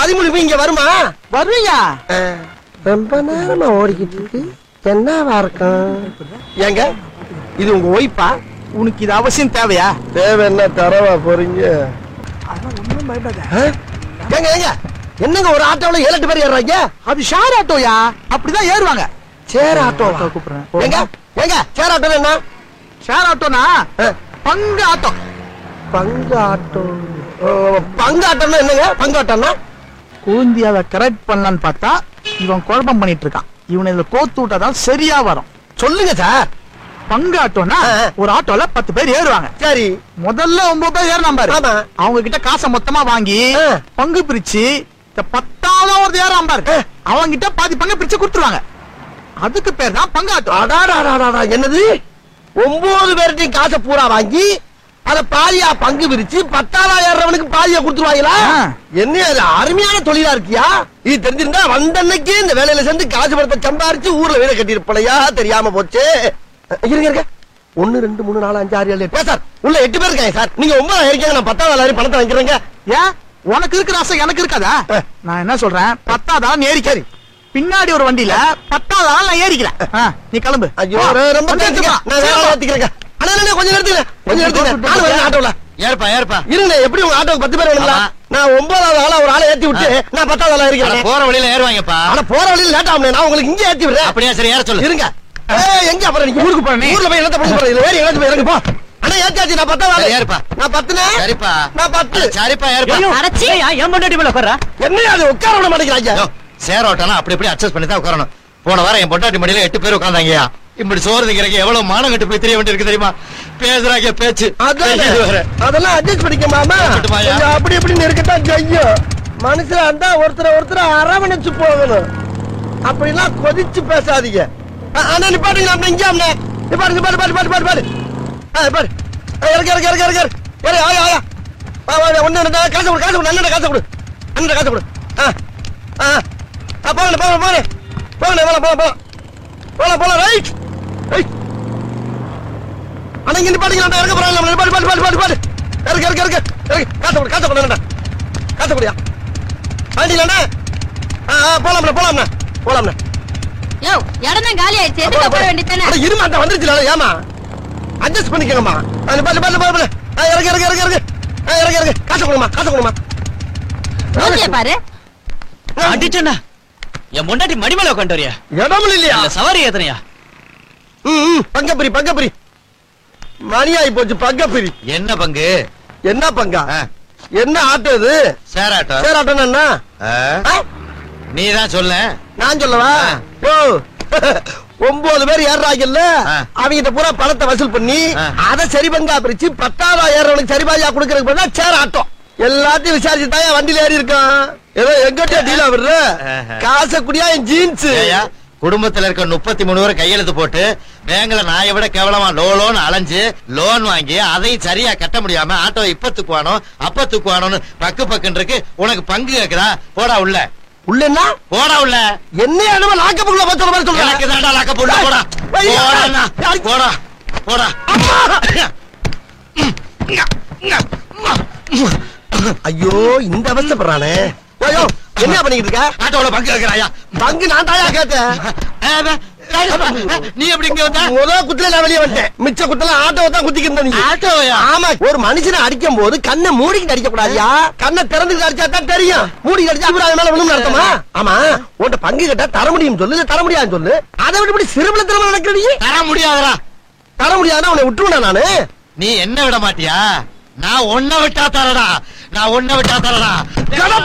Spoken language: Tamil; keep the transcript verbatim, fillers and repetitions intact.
பதிமூணு இங்க வருமா? வருவீங்க. ரொம்ப நேரமா ஓடிக்கிட்டு இருக்கு, என்னவா இருக்கும்? ஏங்க இது உங்க ஒய்ஃபா? உனக்கு இது அவசியம் தேவையா? தேவை என்ன தரவா போறீங்க? ஏங்க ஏங்க என்னங்க ஒரு ஆட்டோல ஏழு எட்டு பேர் ஏறுறாங்க? அது ஷேர் ஆட்டோயா, அப்படிதான் ஏறுவாங்க. சேர் ஆட்டோ கூப்பிடுறேன். ஏங்க ஏங்க சேர் ஆட்டோ என்ன? ஷேர் ஆட்டோனா பங்கு ஆட்டோ. பங்கு ஆட்டோ? பங்கு ஆட்டோன்னா என்னங்க? பங்கு ஆட்டோன்னா கூந்தியாவை கரெக்ட் பண்ணலான்னு பார்த்தா இவன் குழப்பம் பண்ணிட்டு இருக்கான். இவனை இதுல கோத்து விட்டாதான் சரியா வரும். சொல்லுங்க சார். பங்கு ஆட்டோனா ஒரு ஆட்டோல பத்து பேர் ஏறுவாங்க. சரி, முதல்ல ஒன்பது பேர் ஏறினா பாரு, ஆமா. அவங்க கிட்ட காசை மொத்தமா வாங்கி பங்கு பிரிச்சு பத்தாவது ஒரு ஏறாம் பாரு, அவங்க கிட்ட பாதி பங்கு பிரிச்சு கொடுத்துருவாங்க. அதுக்கு பேர் தான் பங்கு ஆட்டோ. அடாடாடாடா, என்னது ஒன்பது பேர்ட்டையும் காசை பூரா வாங்கி அத பாதியா பங்கு பிரிச்சு பத்தாவது ஏறவனுக்கு பாதியா கொடுத்துருவாங்களா? என்ன அது அருமையான தொழிலா இருக்கியா? இது தெரிஞ்சிருந்தா வந்தன்னைக்கு இந்த வேலையில சேர்ந்து காசு பணத்தை சம்பாரிச்சு ஊர்ல வீட கட்டியிருப்பலையா? தெரியாம போச்சு. இருங்க இருங்க, ஒன்னு ரெண்டு மூணு நாலு அஞ்சு ஆறு ஏழு எட்டு சார், உள்ள எட்டு பேர் இருக்காங்க சார். நீங்க ஒன்பது இருக்கீங்க, நான் பத்தாவது பணத்தை வாங்கிறேங்க. ஏன் உனக்கு இருக்கிற ஆசை எனக்கு இருக்காதா? நான் என்ன சொல்றேன், பத்தாவது நீ ஏறிக்காரு, பின்னாடி ஒரு வண்டியில பத்தாவது நான் ஏறிக்கிறேன். நீ கிளம்பு. ஐயோ ரொம்ப ஏத்திக்கிறேங்க. கொஞ்சம் நேரத்துல கொஞ்சம் நேரத்துல ஆட்டோல ஏற்பா ஏற்பா இருங்க. எப்படி உங்க ஆட்டோக்கு பத்து பேர் வேணுங்களா? நான் ஒன்பதாவது ஆளா ஒரு ஆளை ஏத்தி விட்டு நான் பத்தாவது ஆளா இருக்கிறேன். போற வழியில ஏறுவாங்கப்பா. ஆனா போற வழியில லேட் ஆகும், நான் உங்களுக்கு இங்க ஏத்தி விடுறேன். அப்படியே சரி, ஏற சொல்லு. இருங்க. எங்க அப்புறம் நீங்க ஊருக்கு போறேன், ஊர்ல போய் என்னத்த பண்ண போறீங்க? வேற எங்க போய் இறங்க போ. அண்ணா ஏத்தாச்சு, நான் பத்தாவது ஆளு. ஏறுப்பா. நான் பத்துனே. சரிப்பா. நான் பத்து. சரிப்பா ஏறுப்பா. அடச்சி ஏன் பொண்டாட்டி மேல உட்கார்றா? என்ன அது உட்கார விட மாட்டேங்கிறாங்க. சேர் ஓட்டலாம் அப்படி இப்படி அட்ஜஸ்ட் பண்ணி தான் உட்காரணும். போன வாரம் என் பொண்டாட்டி மடியில எட்டு பேர் உட்கார்ந்தாங்கயா. இப்படி சோறு திங்கிறக்கு எவ்வளவு மானம் கட்டு போய் தெரிய வேண்டியிருக்கு தெரியுமா? பேசுறாங்க பேச்சு. அதெல்லாம் அட்ஜஸ்ட் பண்ணிக்க மாமா. அப்படி இப்படி இருக்கத்தான் செய்யும். மனுஷனா இருந்தா ஒருத்தர ஒருத்தர அரவணைச்சு போகணும். அப்படிலாம் கொதிச்சு பேசாதீங்க. அண்ணா நிப்பாட்டுங்க, அப்படி இங்க அண்ணா நிப்பாட்டு பாரு பாரு பாரு பாரு பாரு பாரு. இறக்க இறக்க இறக்க இறக்க இறக்க ஆயா ஆயா ஒன்னு ரெண்டு காசு கொடு, காசு கொடு, அண்ணன் காசு கொடு, அண்ணன் காசு கொடு. போகல போகல போகல போகல போகல போகல போகல போகல ரைட் ரைட். அண்ணா இங்க நிப்பாட்டுங்க, இறக்க போறாங்க. நிப்பாட்டு பாட்டு பாட்டு பாட்டு பாட்டு இறக்க இறக்க இறக்க இறக்க காசு கொடு, காசு கொடு, காசு கொடியா வாண்டிலண்ணா. போலாம்ண்ணா போலாம்ண்ணா போலாம்ண்ணா. யோ இடம்தான் காலி ஆயிடுச்சு, எதுக்கு போற வேண்டியதானே? இருமா, அந்த வந்துருச்சுல. ஏமா அட்ஜஸ்ட் பண்ணிக்கங்கம்மா. பாட்டு பாட்டு பாட்டு இறக்க இறக்க இறக்க இறக்க இறக்க இறக்க காசு கொடுமா, காசு கொடுமா. பாரு அடிச்சண்ணா, என் பொண்டாட்டி மடி மேல உட்காந்து வரியா? இடமும் இல்லையா? சவாரி ஏத்தனையா? ம் பங்கப்பிரி பங்கப்பிரி மணியாயி போச்சு. பங்கப்பிரி என்ன பங்கு? என்ன பங்கா? என்ன ஆட்டோ இது? சேர் ஆட்டோ. சேர் ஆட்டோ என்ன? நீ தான் சொல்ல. நான் சொல்லவா? ஒன்பது பேர் ஏறாங்கல்ல, அவங்க பூரா பணத்தை வசூல் பண்ணி அதை சரி பங்கா பிரிச்சு பத்தாவது ஏறவனுக்கு சரி பாதியா கொடுக்கறதுக்கு பதிலா சேர் ஆட்டோ. எல்லாத்தையும் விசாரிச்சு தான் வண்டியில ஏறி இருக்கான். ஏதோ எங்கிட்ட டீலா விடுற காசை குடியா என் ஜீன்ஸ். குடும்பத்துல இருக்க முப்பத்தி மூணு பேர் கையெழுத்து போட்டு பேங்க்ல நாயை விட கேவலமா லோ லோன் அலைஞ்சு லோன் வாங்கி அதையும் சரியா கட்ட முடியாம ஆட்டோ இப்ப தூக்குவானோ அப்ப தூக்குவானோன்னு பக்கு பக்குன்னு இருக்கு. உனக்கு பங்கு கேக்குதா? போடா உள்ள. உள்ள என்ன? போடா உள்ள. என்ன அனும லாக்கப்புக்குள்ள பத்தற மாதிரி சொல்ற. எனக்கு தான்டா லாக்கப்புள்ள. போடா போடா போடா போடா. ஐயோ இந்த அவஸ்தைப்படுறானே. ஐயோ என்ன பண்ணிட்டு இருக்க? ஆட்டோல பங்கு கேக்குறாயா? பங்கு நான் தாயா கேட்டேன். நீ எப்படி இங்க வந்த? முதல் குத்துல நான் வெளியே வந்துட்டேன். மிச்ச குத்துல ஆட்டோவை தான் குத்திக்கிட்டு இருந்த. ஆட்டோயா? ஆமா. ஒரு மனுஷனை அடிக்கும் போது கண்ணை மூடிக்கிட்டு அடிக்க கூடாதியா? கண்ணை திறந்துக்கிட்டு அடிச்சா தான் தெரியும். மூடிக்கிட்டு அடிச்சா இவரு மேல விழுந்து நடத்துமா? ஆமா. உன்கிட்ட பங்கு கேட்டா தர முடியும் சொல்லு, தர முடியாதுன்னு சொல்லு. அதை விட்டு இப்படி சிறுபல திறமை நடக்கிறீ? தர முடியாதரா? தர முடியாதுன்னா உன்னை விட்டுருவேன் நானு. நீ என்ன விட மாட்டியா? நான் ஒன்ன விட்டா தரடா. நான் ஒன்ன விட்டா தரடா.